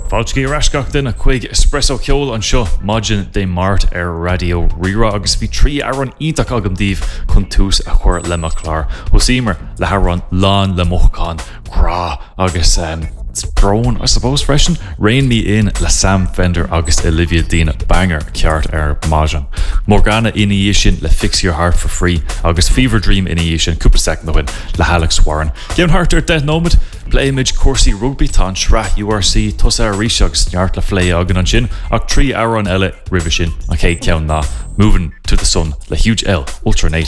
Fáilcí rascach den a chuig espresso ceol an seo maidin de mart radio rira agus bhí trí aran ítach agam díobh chun tús a chuir lemachlár. Hosímar le haran lán le mochán grá agus drone, I suppose, freshen. Rain me in le Sam Fender agus Olivia Dean banger ceart majan. Morgana initiation le Fix Your Heart for Free agus Fever Dream initiation cúpla sec no le Alex Warren. Gimn Harter Death Nomad Play Image Corsi Rugby Tá Shra URC Tusa Rishags Nyart le Flay agan an sin ach 3 hour on Ella Rivishin a Kate Count na Moving to the Sun le Huge L Ultranator.